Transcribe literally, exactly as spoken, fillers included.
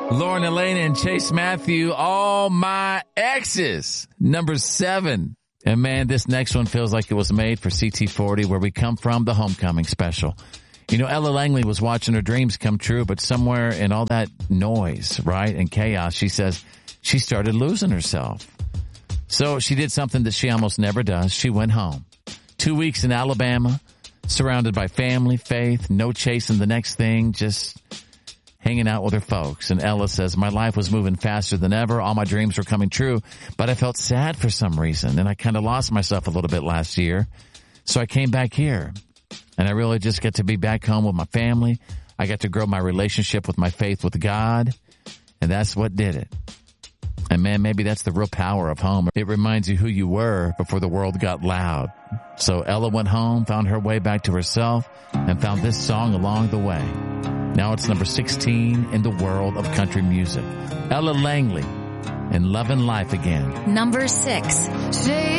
Lauren Elena and Chase Matthew, all my exes. Number seven. And man, this next one feels like it was made for C T forty, Where We Come From, the homecoming special. You know, Ella Langley was watching her dreams come true, but somewhere in all that noise, right, and chaos, she says she started losing herself. So she did something that she almost never does. She went home. Two weeks in Alabama, surrounded by family, faith, no chasing the next thing, just hanging out with her folks. And Ella says, my life was moving faster than ever. All my dreams were coming true, but I felt sad for some reason. And I kind of lost myself a little bit last year. So I came back here, and I really just get to be back home with my family. I got to grow my relationship with my faith with God. And that's what did it. And man, maybe that's the real power of home. It reminds you who you were before the world got loud. So Ella went home, found her way back to herself, and found this song along the way. Now it's number sixteen in the world of country music. Ella Langley and Lovin' Life Again. Number six. Stay